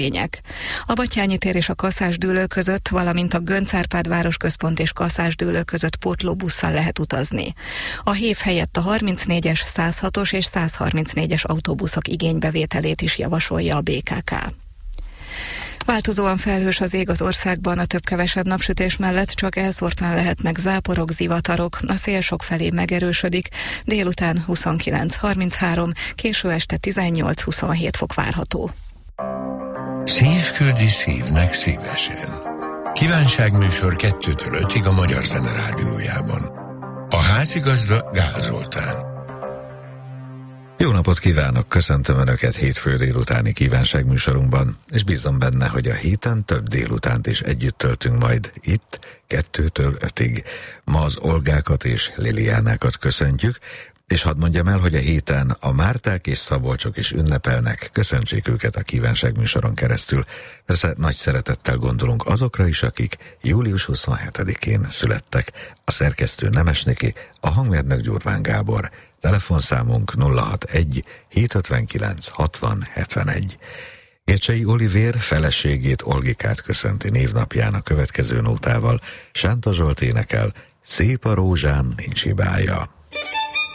A Batthyány tér és a Kaszásdőlő között, valamint a Göncz Árpád városközpont és Kaszásdőlő között pótlóbusszal lehet utazni. A hév helyett a 34-es, 106-os és 134-es autóbuszok igénybevételét is javasolja a BKK. Változóan felhős az ég az országban, a több-kevesebb napsütés mellett csak elszórtan lehetnek záporok, zivatarok, a szél sokfelé megerősödik, délután 29-33, késő este 18-27 fok várható. Szívküldi szívnek szívesen. Kívánságműsor 2-től 5-ig a Magyar Zene Rádiójában. A házigazda Gál Zoltán. Jó napot kívánok, köszöntöm Önöket hétfő délutáni kívánságműsorunkban, és bízom benne, hogy a héten több délutánt is együtt töltünk majd itt 2-től 5-ig. Ma az Olgákat és Liliánákat köszöntjük, és hadd mondjam el, hogy a héten a Márták és Szabolcsok is ünnepelnek, köszöntsék őket a kívánságműsoron keresztül. Persze nagy szeretettel gondolunk azokra is, akik július 27-én születtek. A szerkesztő Nemes Niki, a hangmérnök Gyurván Gábor. Telefonszámunk 061 759 60 71. Gecsei Olivér feleségét, Olgikát köszönti névnapján a következő nótával. Sánta Zsolt énekel, szép a rózsám, nincs hibája.